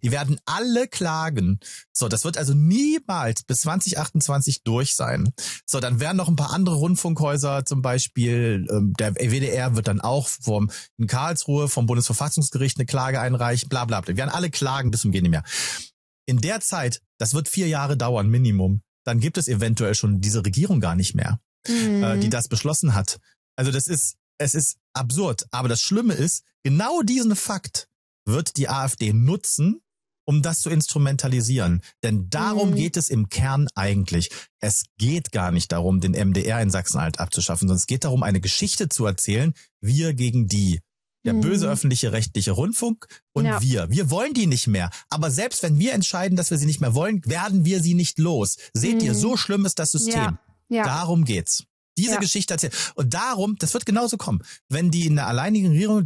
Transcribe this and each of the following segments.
Die werden alle klagen. So, das wird also niemals bis 2028 durch sein. So, dann werden noch ein paar andere Rundfunkhäuser, zum Beispiel der WDR wird dann auch in Karlsruhe vom Bundesverfassungsgericht eine Klage einreichen, bla bla bla. Die werden alle klagen bis zum Gehen nicht mehr. In der Zeit, das wird 4 Jahre dauern, Minimum, dann gibt es eventuell schon diese Regierung gar nicht mehr, die das beschlossen hat. Also es ist absurd. Aber das Schlimme ist, genau diesen Fakt wird die AfD nutzen, um das zu instrumentalisieren. Denn darum geht es im Kern eigentlich. Es geht gar nicht darum, den MDR in Sachsen-Anhalt abzuschaffen, sondern es geht darum, eine Geschichte zu erzählen, wir gegen die. Der böse öffentliche rechtliche Rundfunk und wir. Wir wollen die nicht mehr. Aber selbst wenn wir entscheiden, dass wir sie nicht mehr wollen, werden wir sie nicht los. Seht ihr, so schlimm ist das System. Ja. Darum geht's. Diese Geschichte erzählen. Und darum, das wird genauso kommen, wenn die in der alleinigen Regierung,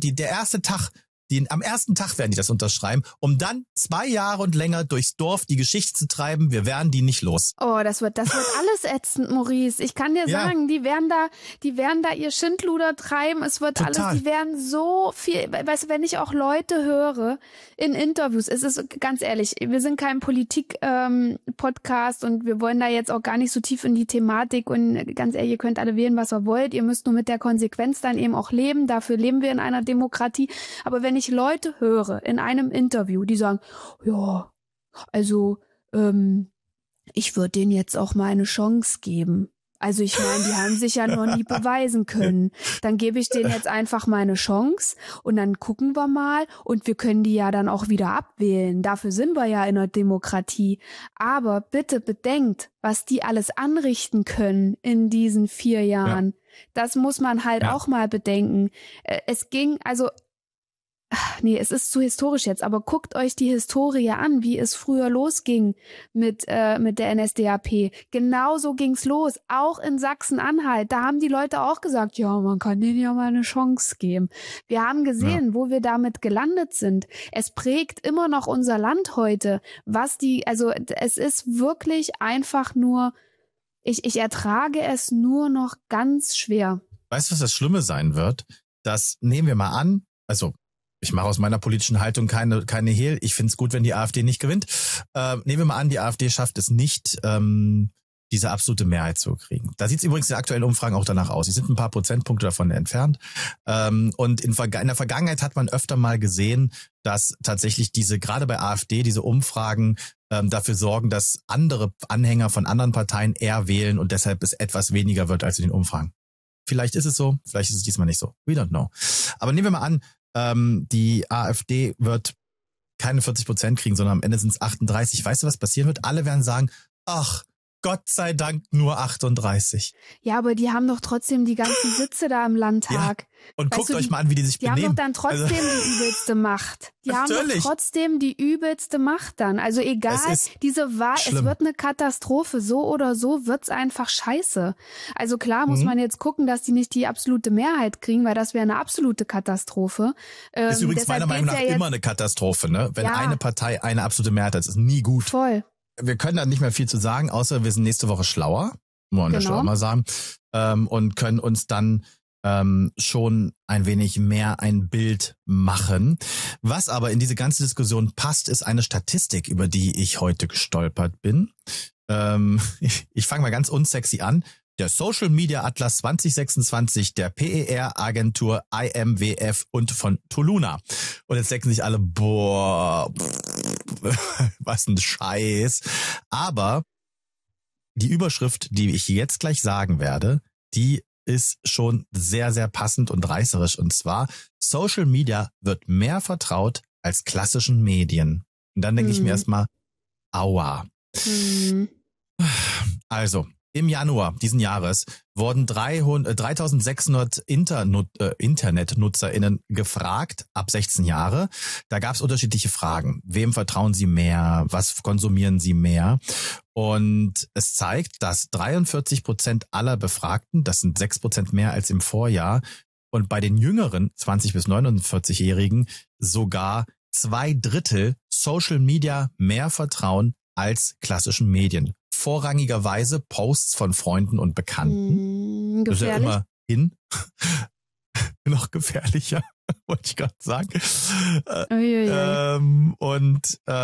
am ersten Tag werden die das unterschreiben, um dann 2 Jahre und länger durchs Dorf die Geschichte zu treiben, wir werden die nicht los. Oh, das wird alles ätzend, Maurice. Ich kann dir sagen, die werden da ihr Schindluder treiben. Es wird alles, die werden so viel, weißt du, wenn ich auch Leute höre in Interviews, es ist ganz ehrlich, wir sind kein Politik-Podcast und wir wollen da jetzt auch gar nicht so tief in die Thematik und ganz ehrlich, ihr könnt alle wählen, was ihr wollt. Ihr müsst nur mit der Konsequenz dann eben auch leben. Dafür leben wir in einer Demokratie. Aber wenn ich Leute höre in einem Interview, die sagen, ja, also ich würde denen jetzt auch mal eine Chance geben. Also ich meine, die haben sich ja noch nie beweisen können. Dann gebe ich denen jetzt einfach mal eine Chance und dann gucken wir mal und wir können die ja dann auch wieder abwählen. Dafür sind wir ja in der Demokratie. Aber bitte bedenkt, was die alles anrichten können in diesen 4 Jahren. Ja. Das muss man halt auch mal bedenken. Es ging, also es ist zu historisch jetzt, aber guckt euch die Historie an, wie es früher losging mit der NSDAP. Genauso ging's los, auch in Sachsen-Anhalt. Da haben die Leute auch gesagt, ja, man kann denen ja mal eine Chance geben. Wir haben gesehen, wo wir damit gelandet sind. Es prägt immer noch unser Land heute. Es ist wirklich einfach nur, ich ertrage es nur noch ganz schwer. Weißt du, was das Schlimme sein wird? Das nehmen wir mal an, also ich mache aus meiner politischen Haltung keine Hehl. Ich finde es gut, wenn die AfD nicht gewinnt. Nehmen wir mal an, die AfD schafft es nicht, diese absolute Mehrheit zu kriegen. Da sieht es übrigens in den aktuellen Umfragen auch danach aus. Sie sind ein paar Prozentpunkte davon entfernt. Und in der Vergangenheit hat man öfter mal gesehen, dass tatsächlich gerade bei AfD, diese Umfragen dafür sorgen, dass andere Anhänger von anderen Parteien eher wählen und deshalb es etwas weniger wird als in den Umfragen. Vielleicht ist es so, vielleicht ist es diesmal nicht so. We don't know. Aber nehmen wir mal an, die AfD wird keine 40% kriegen, sondern am Ende sind es 38. Weißt du, was passieren wird? Alle werden sagen, ach, Gott sei Dank nur 38. Ja, aber die haben doch trotzdem die ganzen Sitze da im Landtag. Ja. Und guckt euch mal an, wie die sich benehmen. Die haben doch dann trotzdem die übelste Macht. Die haben doch trotzdem die übelste Macht dann. Also egal, diese Wahl, es wird eine Katastrophe. So oder so wird's einfach scheiße. Also klar muss man jetzt gucken, dass die nicht die absolute Mehrheit kriegen, weil das wäre eine absolute Katastrophe. Ist übrigens meiner Meinung nach immer eine Katastrophe, ne? Wenn eine Partei eine absolute Mehrheit hat, ist nie gut. Voll. Wir können da nicht mehr viel zu sagen, außer wir sind nächste Woche schlauer, muss man schlauer mal sagen, und können uns dann schon ein wenig mehr ein Bild machen. Was aber in diese ganze Diskussion passt, ist eine Statistik, über die ich heute gestolpert bin. Ich fange mal ganz unsexy an. Der Social Media Atlas 2026 der PER-Agentur IMWF und von Toluna. Und jetzt denken sich alle, boah, was ein Scheiß. Aber die Überschrift, die ich jetzt gleich sagen werde, die ist schon sehr, sehr passend und reißerisch. Und zwar, Social Media wird mehr vertraut als klassischen Medien. Und dann denke ich mir erstmal, aua. Also, im Januar diesen Jahres wurden 3600 InternetnutzerInnen gefragt, ab 16 Jahre. Da gab es unterschiedliche Fragen. Wem vertrauen sie mehr? Was konsumieren sie mehr? Und es zeigt, dass 43% aller Befragten, das sind 6% mehr als im Vorjahr, und bei den jüngeren 20- bis 49-Jährigen sogar 2/3 Social Media mehr vertrauen als klassischen Medien. Vorrangigerweise Posts von Freunden und Bekannten. Gefährlich. Das ist ja immerhin noch gefährlicher, wollte ich gerade sagen. Und